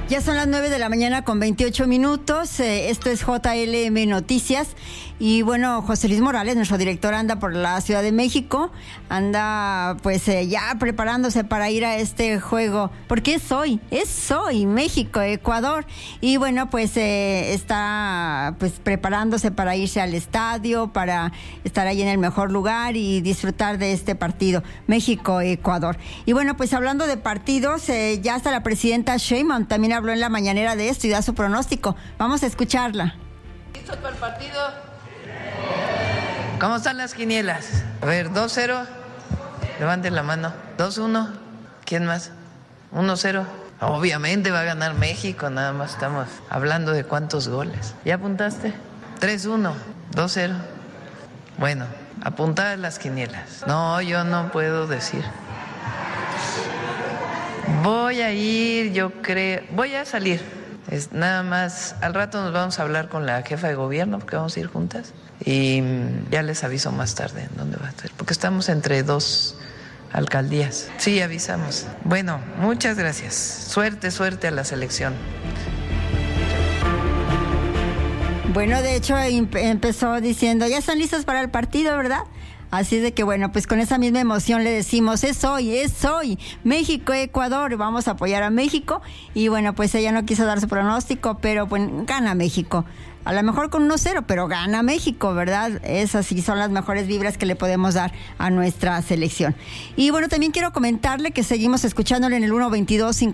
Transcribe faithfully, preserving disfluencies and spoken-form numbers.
Ya son las nueve de la mañana con veintiocho minutos. Eh, esto es J L M Noticias. Y bueno, José Luis Morales, nuestro director, anda por la Ciudad de México. Anda pues eh, ya preparándose para ir a este juego. Porque es hoy, es hoy, México, Ecuador. Y bueno, pues eh, está pues preparándose para irse al estadio, para estar ahí en el mejor lugar y disfrutar de este partido, México-Ecuador. Y bueno, pues hablando de partidos, eh, ya hasta la presidenta Sheinbaum también habló en la mañanera de esto y da su pronóstico. Vamos a escucharla. ¿Listos para el partido? ¿Cómo están las quinielas? A ver, dos cero. Levanten la mano. dos uno. ¿Quién más? uno cero. Obviamente va a ganar México, nada más estamos hablando de cuántos goles. ¿Ya apuntaste? tres uno. dos cero. Bueno, apuntadas las quinielas. No, yo no puedo decir. Voy a ir, yo creo, voy a salir. Es nada más, al rato nos vamos a hablar con la jefa de gobierno porque vamos a ir juntas y ya les aviso más tarde en dónde va a estar, porque estamos entre dos alcaldías. Sí, avisamos. Bueno, muchas gracias. Suerte, suerte a la selección. Bueno, de hecho empezó diciendo, ya están listos para el partido, ¿verdad? Así de que bueno, pues con esa misma emoción le decimos, es hoy, es hoy, México-Ecuador, vamos a apoyar a México. Y bueno, pues ella no quiso dar su pronóstico, pero pues gana México. A lo mejor con uno cero, pero gana México, ¿verdad? Esas sí son las mejores vibras que le podemos dar a nuestra selección. Y bueno, también quiero comentarle que seguimos escuchándole en el uno veintidós